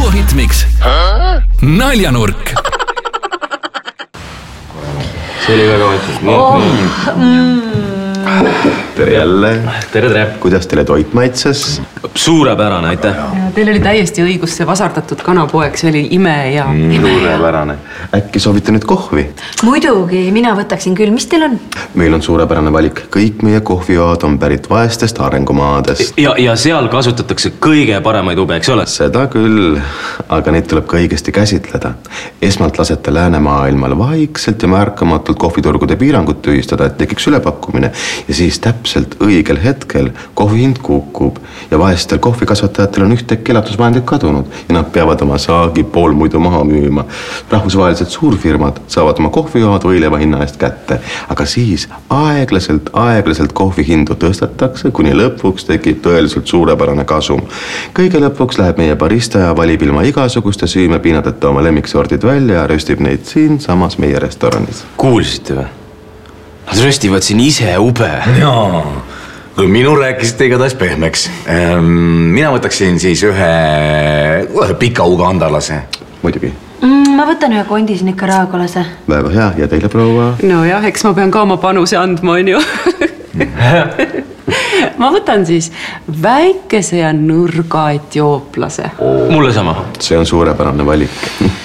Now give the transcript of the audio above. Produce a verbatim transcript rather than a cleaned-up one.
Suvo Hitmix. Naljanurk. See oli väga mõtteid. Oh. Mm. Tere jälle. Tere, tere. Kuidas teile toit maitses? Suurepärane, aitäh. Teil oli täiesti õigus, see vasardatud kanapoeg, see oli ime ja... Mm, suurepärane. Äkki soovite nüüd kohvi? Muidugi, mina võtaksin küll. Mis teil on? Meil on suurepärane valik. Kõik meie kohvijoad on pärit vaestest arengumaadest. Ja, ja seal kasutatakse kõige paremaid ube, eks ole? Seda küll, aga neid tuleb ka õigesti käsitleda. Esmalt lasete läänemaailmal vaikselt ja märkamatult kohviturgude piirangut tühistada, et tekiks ülepakkumine. Ja siis täpselt õigel hetkel kohvi hind kukub ja vaestel kohvikasvatajatel on ühtek elatusvahendid kadunud ja nad peavad oma saagi pool muidu maha müüma. Rahvusvahelised suurfirmad saavad oma kohvijoad võileva hinna eest kätte, aga siis aeglaselt, aeglaselt kohvihindu tõstetakse, kuni lõpuks tekib tõeliselt suurepärane kasum. Kõige lõpuks läheb meie barista ja valib ilma igasuguste süümepiinadeta oma lemmiksordid välja ja röstib neid siin samas meie restoranis. Kuulsite või? Nad röstivad siin ise ube. Jaa, kui minu rääkisite igatahes pehmeks. Mina võtaksin siis ühe, ühe pika ugandalase. Muidugi. Mm, ma võtan ühe kondis nikaragolase. Väga hea, ja teile proua? No jah, eks ma pean ka oma panuse andma, on ju. Ma võtan siis väikese ja nõrga etiooplase. Mulle sama. See on suurepärane valik.